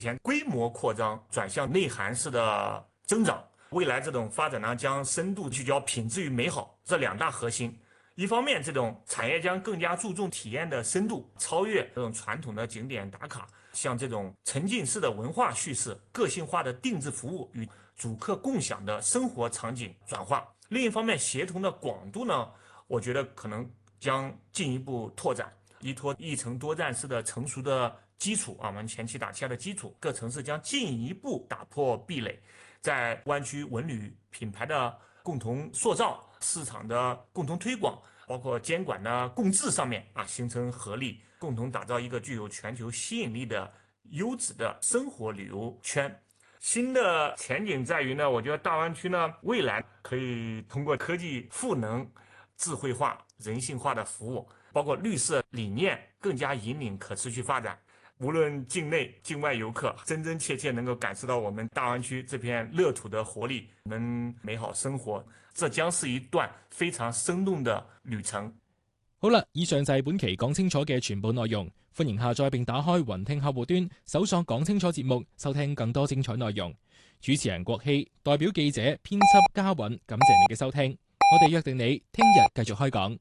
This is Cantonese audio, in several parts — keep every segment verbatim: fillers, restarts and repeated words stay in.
前规模扩张转向内涵式的增长。未来这种发展呢，将深度聚焦品质与美好这两大核心。一方面，这种产业将更加注重体验的深度，超越这种传统的景点打卡，像这种沉浸式的文化叙事、个性化的定制服务与主客共享的生活场景转化。另一方面，协同的广度呢，我觉得可能将进一步拓展，依托一城多站式的成熟的基础啊，我们前期打下的基础，各城市将进一步打破壁垒，在湾区文旅品牌的共同塑造、市场的共同推广，包括监管的共治上面啊，形成合力，共同打造一个具有全球吸引力的优质的生活旅游圈。新的前景在于呢，我觉得大湾区呢，未来可以通过科技赋能、智慧化、人性化的服务，包括绿色理念，更加引领可持续发展。无论境内境外游客，真真切切能够感受到我们大灣區這片樂土的活力，能美好生活，這將是一段非常生動的旅程。 好啦，以上就係本期講清楚嘅全部內容，歡迎下載並打開雲聽客戶端，搜索講清楚節目，收聽更多精彩內容。主持人郭希，代表記者編輯嘉允，感謝你嘅收聽，我哋約定你聽日繼續開講。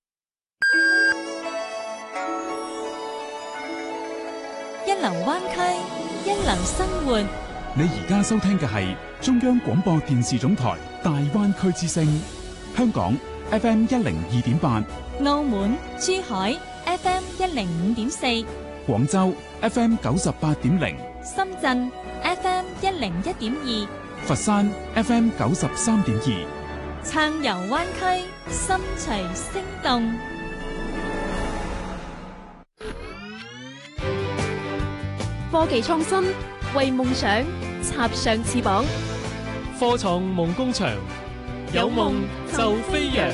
一流灣區，一流生活。 你而家收聽嘅係中央廣播電視總台大灣區之聲，香港 F M 一零二點八， 澳門、珠海 F M 一零五點四， 廣州 F M 九十八點零， 深圳 F M 一零一點二， 佛山 F M 九十三點二。 暢遊灣區，心隨聲動。 科技創新，為夢想插上翅膀。 科創夢工場，有夢就飛揚。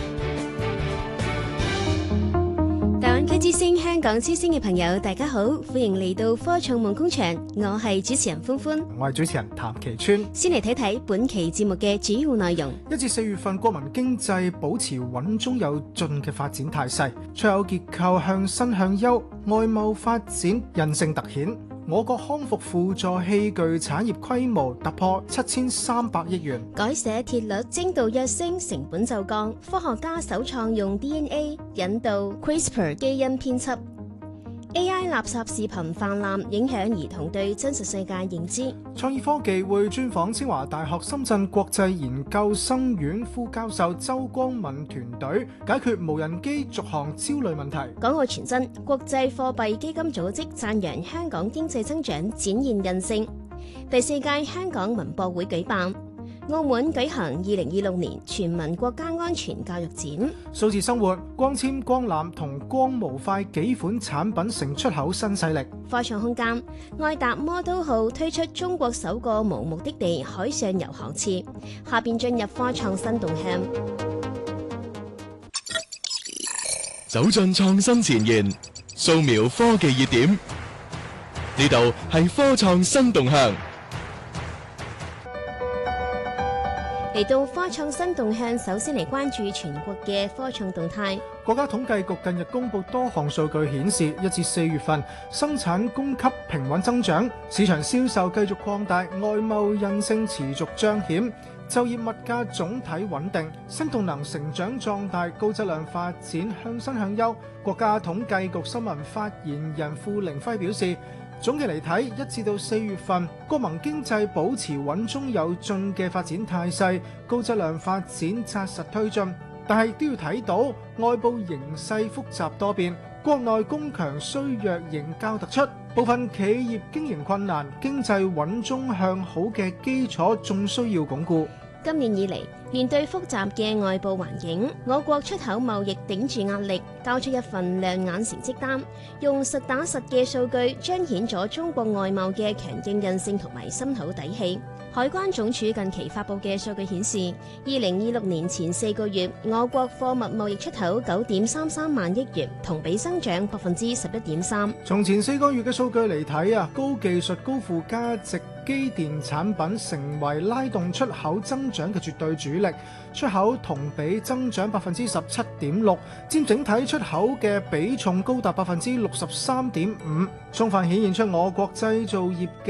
大灣區之聲、香港之聲嘅朋友，大家好，歡迎嚟到科創夢工場，我係主持人歡歡， 我係主持人譚其川。 先嚟睇睇本期節目嘅主要內容。 一至四月份，國民經濟保持穩中有進嘅發展態勢，出口結構向新向優，外貿發展韌性突顯。我國康復輔助器具產業規模突破七千三百億元， 改寫鐵律精度躍升，成本就降。科學家首創用 D N A 引導 CRISPR 基因編輯。A I 垃圾視頻泛濫，影響兒童對真實世界認知。 創意科技會專訪清華大學深圳國際研究生院副教授周光敏團隊，解決無人機續航焦慮問題。 港澳傳真，國際貨幣基金組織讚揚香港經濟增長展現韌性。第四屆香港文博會舉辦。澳門舉行二零二六年全民國家安全教育展。 數字生活，光纖、光纜同光模塊幾款產品成出口新勢力。 科創空間，愛達摩都號推出中國首個無目的地海上遊航次。下邊進入科創新動向， 走進創新前沿，掃描科技熱點。呢度係科創新動向。 嚟到科創新動向，首先嚟關注全國嘅科創動態。 國家統計局近日公布多項數據顯示，一至四月份生產供給平穩增長，市場銷售繼續擴大，外貿韌性持續彰顯，就業物價總體穩定，新動能成長壯大，高質量發展向新向優。國家統計局新聞發言人傅凌輝表示，總嘅嚟睇，一至到四月份，國民經濟保持穩中有進嘅發展態勢，高質量發展紮實推進。但係都要睇到外部形勢複雜多變，國內供強衰弱仍較突出，部分企業經營困難，經濟穩中向好嘅基礎仲需要鞏固。 今年以嚟，面對複雜嘅外部環境，我國出口貿易頂住壓力，交出一份亮眼成績單，用實打實嘅數據彰顯咗中國外貿嘅強勁韌性同埋深厚底氣。海關總署近期發布嘅數據顯示，二零二六年前四個月，我國貨物貿易出口九點三三萬億元，同比增長百分之十一點三。 從前四個月嘅數據嚟睇啊，高技術高附加值機電產品成為拉動出口增長嘅絕對主力，出口同比增長百分之十七點六，佔整體出口嘅比重高達百分之六十三點五，充分顯現出我國製造業嘅